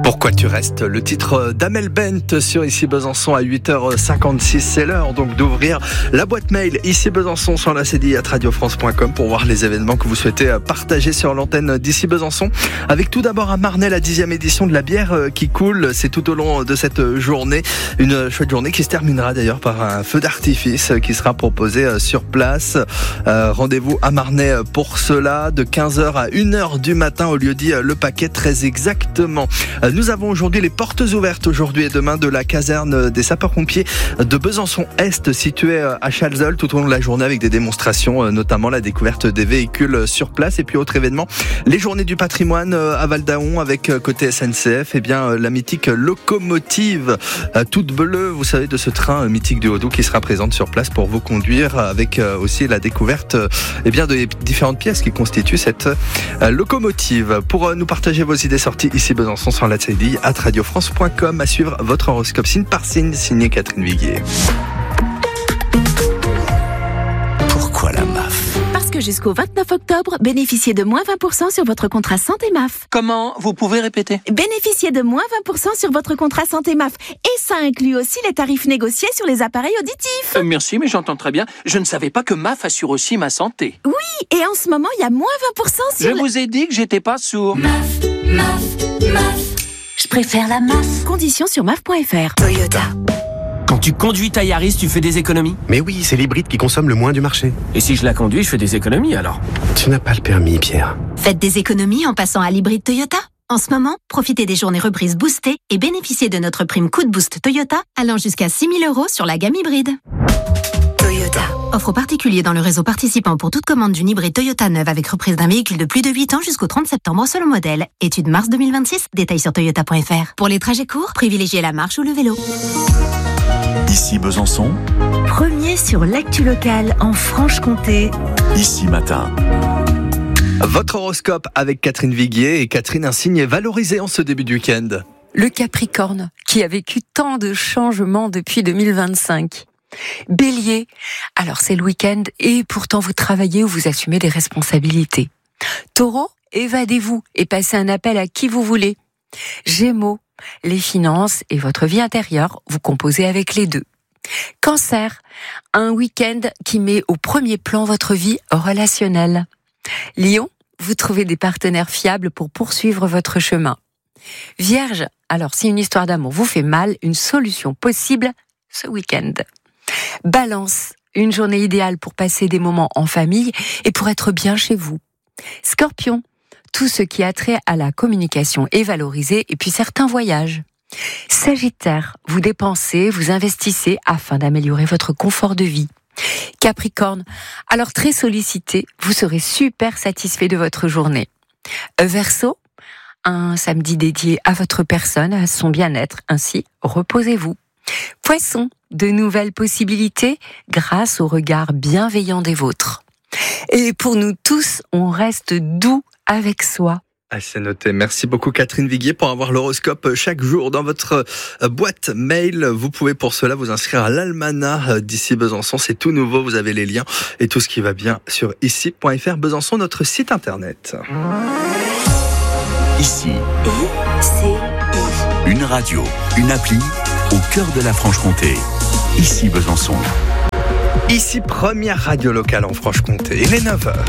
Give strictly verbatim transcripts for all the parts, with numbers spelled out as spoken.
Pourquoi tu restes? Le titre d'Amel Bent sur Ici Besançon à huit heures cinquante-six. C'est l'heure donc d'ouvrir la boîte mail Ici Besançon sur la C D I at radio france point com pour voir les événements que vous souhaitez partager sur l'antenne d'Ici Besançon. Avec tout d'abord à Marnay, la dixième édition de la bière qui coule. C'est tout au long de cette journée. Une chouette journée qui se terminera d'ailleurs par un feu d'artifice qui sera proposé sur place. Euh, rendez-vous à Marnay pour cela de quinze heures à une heure du matin au lieu dit Le Paquet, très exactement. Nous avons aujourd'hui les portes ouvertes aujourd'hui et demain de la caserne des sapeurs-pompiers de Besançon-Est située à Chalzeul tout au long de la journée avec des démonstrations, notamment la découverte des véhicules sur place et puis autre événement, les journées du patrimoine à Val-d'Aon avec côté S N C F, et bien la mythique locomotive toute bleue, vous savez, de ce train mythique du Haut-Doubs qui sera présente sur place pour vous conduire avec aussi la découverte et bien de différentes pièces qui constituent cette locomotive. Pour nous partager vos idées sorties Ici Besançon sur la C D I at radio france point com, à suivre votre horoscope signe par signe, signé Catherine Viguier. Pourquoi la M A F? Parce que jusqu'au vingt-neuf octobre, bénéficiez de moins vingt pour cent sur votre contrat santé M A F. Comment? Vous pouvez répéter? Bénéficiez de moins vingt pour cent sur votre contrat santé M A F. Et ça inclut aussi les tarifs négociés sur les appareils auditifs. Euh, merci, mais j'entends très bien. Je ne savais pas que M A F assure aussi ma santé. Oui, et en ce moment, il y a moins vingt pour cent sur... Je le... vous ai dit que j'étais pas sourd. M A F, M A F, M A F. Je préfère la M A F. Conditions sur M A F point F R. Toyota. Quand tu conduis ta Yaris, tu fais des économies? Mais oui, c'est l'hybride qui consomme le moins du marché. Et si je la conduis, je fais des économies alors? Tu n'as pas le permis, Pierre. Faites des économies en passant à l'hybride Toyota. En ce moment, profitez des journées reprises boostées et bénéficiez de notre prime coup de boost Toyota allant jusqu'à six mille euros sur la gamme hybride. Toyota. Offre aux particuliers dans le réseau participant pour toute commande d'une hybride Toyota neuve avec reprise d'un véhicule de plus de huit ans jusqu'au trente septembre selon modèle. Étude mars deux mille vingt-six, détails sur toyota point F R. Pour les trajets courts, privilégiez la marche ou le vélo. Ici Besançon, Premier sur l'actu locale en Franche-Comté. Ici Matin. Votre horoscope avec Catherine Viguier. Et Catherine, un signe est valorisé en ce début de week-end. Le Capricorne, qui a vécu tant de changements depuis deux mille vingt-cinq. Bélier, alors c'est le week-end et pourtant vous travaillez ou vous assumez des responsabilités. Taureau, évadez-vous et passez un appel à qui vous voulez. Gémeaux, les finances et votre vie intérieure, vous composez avec les deux. Cancer, un week-end qui met au premier plan votre vie relationnelle. Lion, vous trouvez des partenaires fiables pour poursuivre votre chemin. Vierge, alors si une histoire d'amour vous fait mal, une solution possible ce week-end. Balance, une journée idéale pour passer des moments en famille et pour être bien chez vous. Scorpion, tout ce qui a trait à la communication est valorisé et puis certains voyages. Sagittaire, vous dépensez, vous investissez afin d'améliorer votre confort de vie. Capricorne, alors très sollicité, vous serez super satisfait de votre journée. Verseau, un samedi dédié à votre personne, à son bien-être, ainsi reposez-vous. Poisson, de nouvelles possibilités grâce au regard bienveillant des vôtres. Et pour nous tous, on reste doux avec soi. Ah, c'est noté. Merci beaucoup Catherine Viguier pour avoir l'horoscope chaque jour dans votre boîte mail. Vous pouvez pour cela vous inscrire à l'Almanach d'Ici Besançon. C'est tout nouveau. Vous avez les liens et tout ce qui va bien sur ici point F R Besançon, notre site internet. Ici, Ici. une radio, une appli au cœur de la Franche-Comté. Ici Besançon. Ici, première radio locale en Franche-Comté. Il est neuf heures.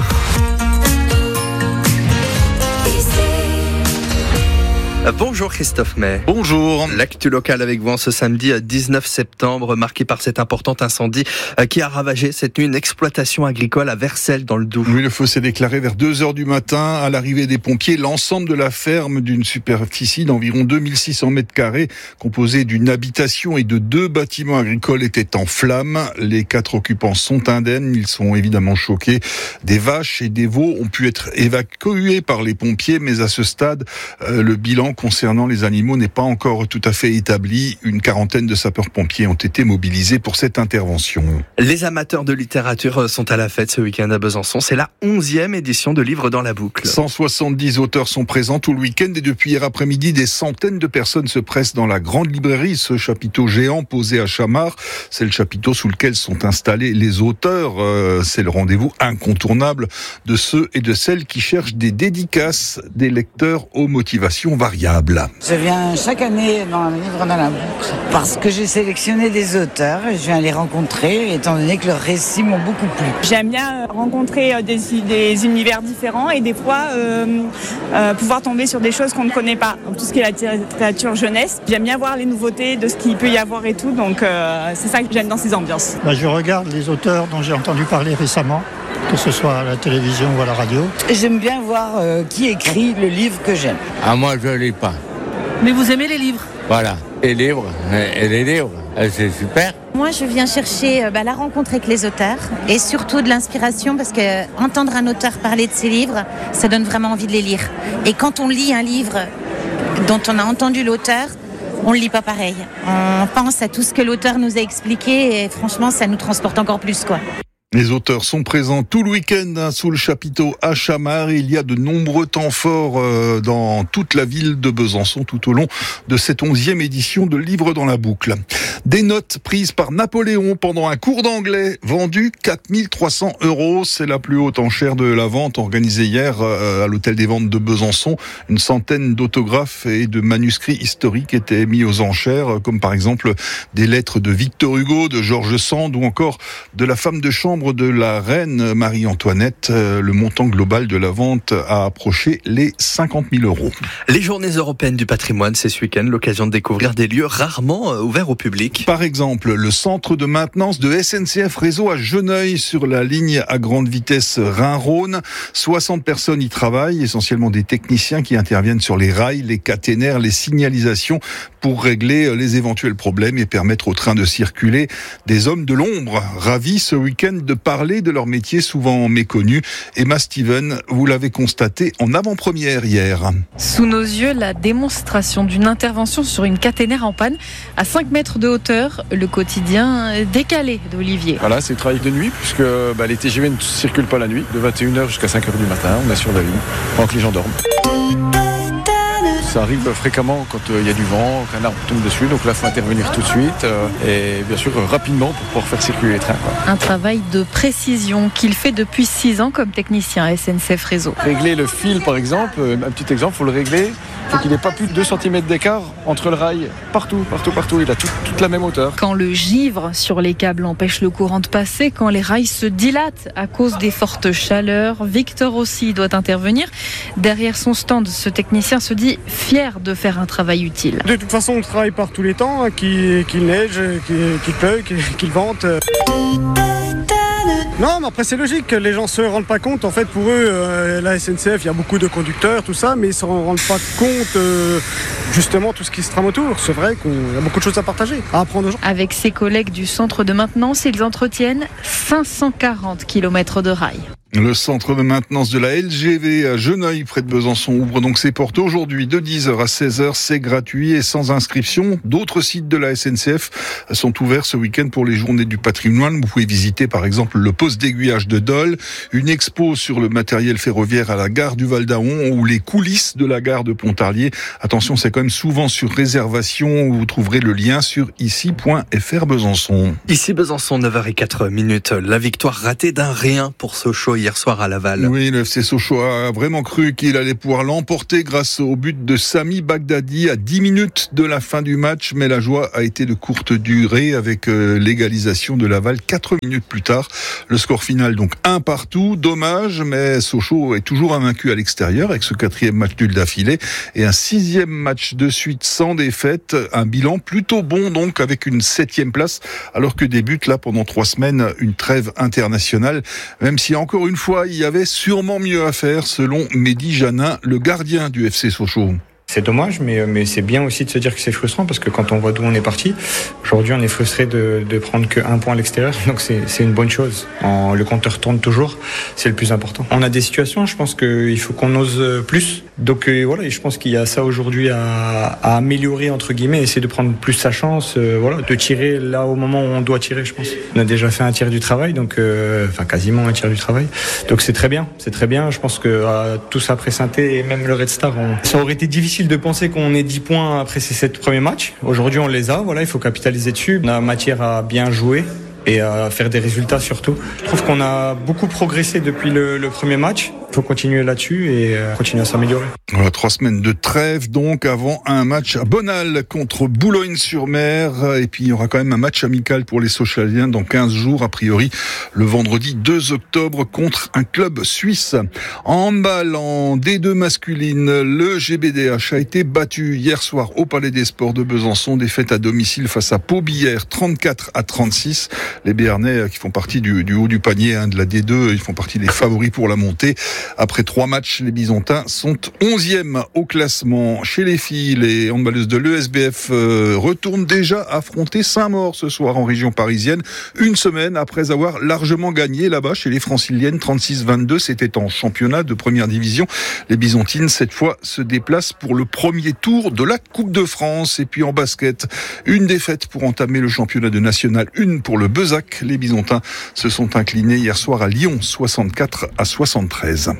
Bonjour Christophe May. Bonjour. L'actu locale avec vous en ce samedi dix-neuf septembre, marqué par cet important incendie qui a ravagé cette nuit une exploitation agricole à Vercelles dans le Doubs. Oui, le feu s'est déclaré vers deux heures du matin. À l'arrivée des pompiers, l'ensemble de la ferme d'une superficie d'environ deux mille six cents mètres carrés, composée d'une habitation et de deux bâtiments agricoles, était en flammes. Les quatre occupants sont indemnes. Ils sont évidemment choqués. Des vaches et des veaux ont pu être évacués par les pompiers, mais à ce stade, euh, le bilan concernant les animaux n'est pas encore tout à fait établi. Une quarantaine de sapeurs-pompiers ont été mobilisés pour cette intervention. Les amateurs de littérature sont à la fête ce week-end à Besançon. C'est la onzième édition de Livres dans la boucle. cent soixante-dix auteurs sont présents tout le week-end et depuis hier après-midi, des centaines de personnes se pressent dans la grande librairie. Ce chapiteau géant posé à Chamard, c'est le chapiteau sous lequel sont installés les auteurs. Euh, c'est le rendez-vous incontournable de ceux et de celles qui cherchent des dédicaces des lecteurs aux motivations variées. variable. Je viens chaque année dans un livre dans la boucle parce que j'ai sélectionné des auteurs et je viens les rencontrer étant donné que leurs récits m'ont beaucoup plu. J'aime bien rencontrer des, des univers différents et des fois euh, euh, pouvoir tomber sur des choses qu'on ne connaît pas. Donc, tout ce qui est la littérature jeunesse, j'aime bien voir les nouveautés de ce qu'il peut y avoir et tout, donc euh, c'est ça que j'aime dans ces ambiances. Bah, je regarde les auteurs dont j'ai entendu parler récemment, que ce soit à la télévision ou à la radio. J'aime bien voir euh, qui écrit le livre que j'aime. Ah, moi je ne lis pas. Mais vous aimez les livres? Voilà, les livres, et les livres, c'est super. Moi, je viens chercher bah, la rencontre avec les auteurs et surtout de l'inspiration parce que entendre un auteur parler de ses livres, ça donne vraiment envie de les lire. Et quand on lit un livre dont on a entendu l'auteur, on ne le lit pas pareil. On pense à tout ce que l'auteur nous a expliqué et franchement, ça nous transporte encore plus, quoi. Les auteurs sont présents tout le week-end hein, sous le chapiteau à Chamard. Il y a de nombreux temps forts euh, dans toute la ville de Besançon tout au long de cette onzième édition de Livres dans la boucle. Des notes prises par Napoléon pendant un cours d'anglais vendu quatre mille trois cents euros. C'est la plus haute enchère de la vente organisée hier euh, à l'hôtel des ventes de Besançon. Une centaine d'autographes et de manuscrits historiques étaient mis aux enchères, comme par exemple des lettres de Victor Hugo, de George Sand ou encore de la femme de chambre de la reine Marie-Antoinette. Le montant global de la vente a approché les cinquante mille euros. Les journées européennes du patrimoine, c'est ce week-end l'occasion de découvrir des lieux rarement ouverts au public. Par exemple, le centre de maintenance de S N C F Réseau à Geneuille sur la ligne à grande vitesse Rhin-Rhône. soixante personnes y travaillent, essentiellement des techniciens qui interviennent sur les rails, les caténaires, les signalisations pour régler les éventuels problèmes et permettre au train de circuler. Des hommes de l'ombre ravis ce week-end de parler de leur métier souvent méconnu. Emma Steven, vous l'avez constaté en avant-première hier. Sous nos yeux, la démonstration d'une intervention sur une caténaire en panne à cinq mètres de hauteur, le quotidien décalé d'Olivier. Voilà, c'est le travail de nuit puisque bah, les T G V ne circulent pas la nuit, de vingt et une heures jusqu'à cinq heures du matin, on assure la ligne pendant que les gens dorment. Ça arrive fréquemment quand il euh, y a du vent, qu'un arbre tombe dessus, donc là il faut intervenir tout de suite euh, et bien sûr euh, rapidement pour pouvoir faire circuler les trains, quoi. Un travail de précision qu'il fait depuis six ans comme technicien à S N C F Réseau. Régler le fil par exemple, euh, un petit exemple, il faut le régler, il faut qu'il n'ait pas plus de deux centimètres d'écart entre le rail, partout, partout, partout, il a tout, toute la même hauteur. Quand le givre sur les câbles empêche le courant de passer, quand les rails se dilatent à cause des fortes chaleurs, Victor aussi doit intervenir. Derrière son stand, ce technicien se dit fier de faire un travail utile. De toute façon, on travaille par tous les temps, hein, qu'il, qu'il neige, qu'il, qu'il pleuve, qu'il, qu'il vente. Non, mais après c'est logique, les gens se rendent pas compte. En fait, pour eux, euh, la S N C F, il y a beaucoup de conducteurs, tout ça, mais ils se rendent pas compte euh, justement tout ce qui se trame autour. C'est vrai qu'il y a beaucoup de choses à partager, à apprendre aux gens. Avec ses collègues du centre de maintenance, ils entretiennent cinq cent quarante kilomètres de rails. Le centre de maintenance de la L G V à Geneuille, près de Besançon, ouvre donc ses portes aujourd'hui de dix heures à seize heures. C'est gratuit et sans inscription. D'autres sites de la S N C F sont ouverts ce week-end pour les journées du patrimoine. Vous pouvez visiter par exemple le poste d'aiguillage de Dole, une expo sur le matériel ferroviaire à la gare du Val-d'Aon ou les coulisses de la gare de Pontarlier. Attention, c'est quand même souvent sur réservation. Vous trouverez le lien sur ici point f r Besançon. Ici Besançon, neuf heures zéro quatre minutes. La victoire ratée d'un rien pour Sochaux hier soir à Laval. Oui, le F C Sochaux a vraiment cru qu'il allait pouvoir l'emporter grâce au but de Sami Bagdadi à dix minutes de la fin du match, mais la joie a été de courte durée avec l'égalisation de Laval quatre minutes plus tard. Le score final donc un partout, dommage, mais Sochaux est toujours invaincu à l'extérieur avec ce quatrième match nul d'affilée et un sixième match de suite sans défaite, un bilan plutôt bon donc avec une septième place alors que débute là pendant trois semaines une trêve internationale, même si encore une fois il y avait sûrement mieux à faire selon Mehdi Janin, le gardien du F C Sochaux. C'est dommage, mais, mais c'est bien aussi de se dire que c'est frustrant parce que quand on voit d'où on est parti, aujourd'hui on est frustré de, de prendre qu'un point à l'extérieur, donc c'est, c'est une bonne chose. En, le compteur tourne toujours, c'est le plus important. On a des situations, je pense qu'il faut qu'on ose plus. Donc euh, voilà, et je pense qu'il y a ça aujourd'hui à, à améliorer entre guillemets, essayer de prendre plus sa chance, euh, voilà, de tirer là au moment où on doit tirer, je pense. On a déjà fait un tiers du travail, donc euh, enfin quasiment un tiers du travail, donc c'est très bien, c'est très bien. Je pense que euh, tous après Saint-Étienne et même le Red Star, on... ça aurait été difficile de penser qu'on ait dix points après ces sept premiers matchs. Aujourd'hui, on les a. Voilà, il faut capitaliser dessus. On a matière à bien jouer et à faire des résultats surtout. Je trouve qu'on a beaucoup progressé depuis le, le premier match Il faut continuer là-dessus et euh, continuer à s'améliorer. Voilà, trois semaines de trêve donc avant un match à Bonal contre Boulogne-sur-Mer. Et puis il y aura quand même un match amical pour les Sochaliens dans quinze jours, a priori le vendredi deux octobre contre un club suisse. En handball, en D deux masculine, le G B D H a été battu hier soir au Palais des Sports de Besançon. Défaite à domicile face à Pau-Billère, trente-quatre à trente-six. Les Béarnais qui font partie du, du haut du panier hein, de la D deux, ils font partie des favoris pour la montée. Après trois matchs, les Bisontins sont onzième au classement. Chez les filles, les handballeuses de l'E S B F euh, retournent déjà affronter Saint-Maur ce soir en région parisienne. Une semaine après avoir largement gagné là-bas chez les franciliennes, trente-six vingt-deux. C'était en championnat de première division. Les Bisontines, cette fois, se déplacent pour le premier tour de la Coupe de France. Et puis en basket, une défaite pour entamer le championnat de national, une pour le Bezac. Les Bisontins se sont inclinés hier soir à Lyon, soixante-quatre à soixante-treize.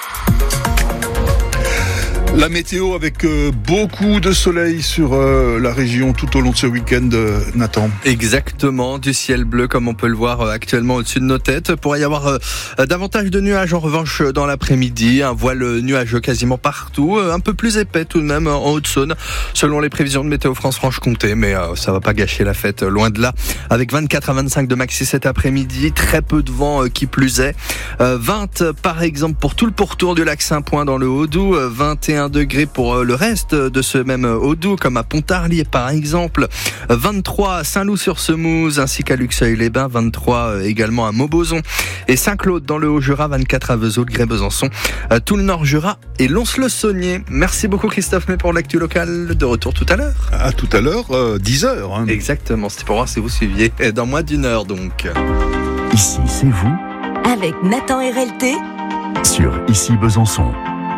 La météo avec euh, beaucoup de soleil sur euh, la région tout au long de ce week-end, euh, Nathan. Exactement, du ciel bleu comme on peut le voir euh, actuellement au-dessus de nos têtes. Pourrait y avoir euh, davantage de nuages en revanche dans l'après-midi, un voile nuageux quasiment partout, euh, un peu plus épais tout de même en Haute-Saône selon les prévisions de Météo France-Franche-Comté, mais euh, ça va pas gâcher la fête, loin de là. Avec vingt-quatre à vingt-cinq de maxi cet après-midi, très peu de vent euh, qui plus est. Euh, vingt par exemple pour tout le pourtour du lac Saint-Point dans le Haut-Doubs, euh, vingt et un degrés pour le reste de ce même Haut-Doubs, comme à Pontarlier par exemple, vingt-trois à Saint-Loup-sur-Semouse ainsi qu'à Luxeuil-les-Bains, vingt-trois également à Mauboson et Saint-Claude dans le Haut-Jura, vingt-quatre à Vesoul, Grès-Besançon, tout le Nord-Jura et Lons-le-Saunier. Merci beaucoup Christophe May pour l'actu locale, de retour tout à l'heure. À tout à l'heure, euh, dix heures. Hein. Exactement, c'était pour voir si vous suiviez dans moins d'une heure donc. Ici c'est vous avec Nathan R L T sur Ici Besançon.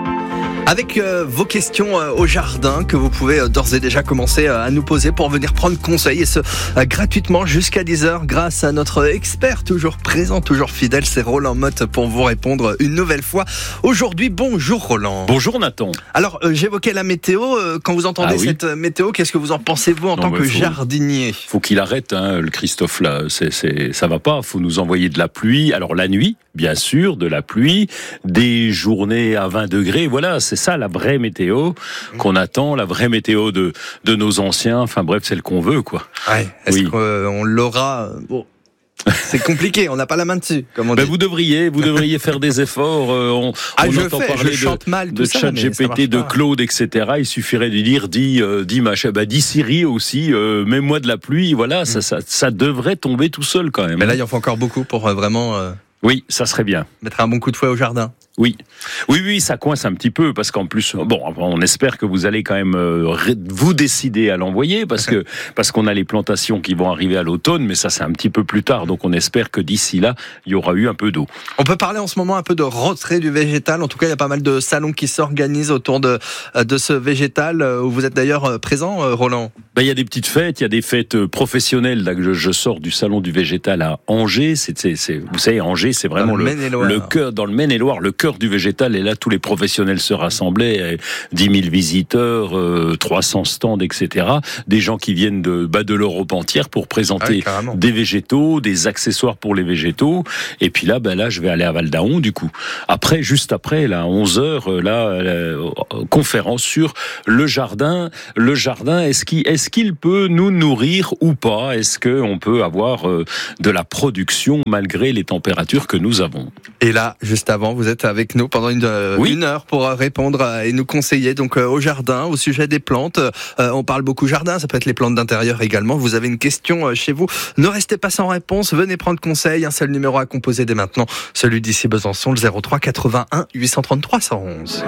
Avec euh, vos questions euh, au jardin que vous pouvez euh, d'ores et déjà commencer euh, à nous poser pour venir prendre conseil et ce euh, gratuitement jusqu'à dix heures grâce à notre expert toujours présent, toujours fidèle, c'est Roland Motte pour vous répondre une nouvelle fois. Aujourd'hui, bonjour Roland. Bonjour Nathan. Alors euh, j'évoquais la météo, euh, quand vous entendez ah, oui. cette météo, qu'est-ce que vous en pensez vous en non, tant que faut, jardinier? Faut qu'il arrête hein, le Christophe là, c'est, c'est, ça va pas, faut nous envoyer de la pluie, alors la nuit bien sûr, de la pluie, des journées à vingt degrés, voilà, c'est ça la vraie météo qu'on attend, la vraie météo de, de nos anciens, enfin bref, celle qu'on veut, quoi. Ouais, est-ce oui. qu'on l'aura bon. C'est compliqué, on n'a pas la main dessus, comme on dit. Ben vous devriez, vous devriez faire des efforts. Euh, on ah, on je entend fais, parler je chante de, mal, de ChatGPT, de Claude, et cetera. Il suffirait de dire, dis, euh, dis machin, bah, dis Siri aussi, euh, mets-moi de la pluie. Voilà, mm. ça, ça, ça devrait tomber tout seul quand même. Mais là, il en faut encore beaucoup pour euh, vraiment. Euh... Oui, ça serait bien. Mettre un bon coup de fouet au jardin. Oui, oui, oui, ça coince un petit peu parce qu'en plus, bon, on espère que vous allez quand même euh, vous décider à l'envoyer parce que parce qu'on a les plantations qui vont arriver à l'automne, mais ça c'est un petit peu plus tard, donc on espère que d'ici là, il y aura eu un peu d'eau. On peut parler en ce moment un peu de retrait du végétal. En tout cas, il y a pas mal de salons qui s'organisent autour de de ce végétal où vous êtes d'ailleurs présent, Roland. Ben, il y a des petites fêtes, il y a des fêtes professionnelles. Là, je, je sors du salon du végétal à Angers. C'est, c'est, c'est vous savez, Angers, c'est vraiment le, le, le cœur dans le Maine-et-Loire, le cœur du végétal. Et là, tous les professionnels se rassemblaient, dix mille visiteurs, euh, trois cents stands, et cetera. Des gens qui viennent de, bah, de l'Europe entière pour présenter ah oui, des végétaux, des accessoires pour les végétaux. Et puis là, ben là, je vais aller à Val d'Aon, du coup. Après, juste après, là, à onze heures, là, la, conférence sur le jardin. Le jardin, est-ce qu'il, est-ce qu'il peut nous nourrir ou pas? Est-ce qu'on peut avoir euh, de la production malgré les températures que nous avons? Et là, juste avant, vous êtes avec nous pendant une, euh, oui. une heure pour répondre et nous conseiller donc euh, au jardin, au sujet des plantes. Euh, on parle beaucoup jardin, ça peut être les plantes d'intérieur également. Vous avez une question euh, chez vous, ne restez pas sans réponse, venez prendre conseil. Un seul numéro à composer dès maintenant, celui d'ici Besançon, le zéro trois quatre-vingt-un huit cent trente-trois cent onze.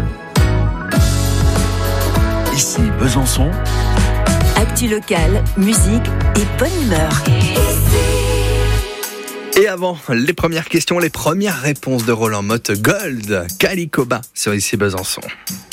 Ici Besançon. Actu locale, musique et bonne humeur. Et avant les premières questions, les premières réponses de Roland Motte, Gold, Calicoba sur Ici Besançon.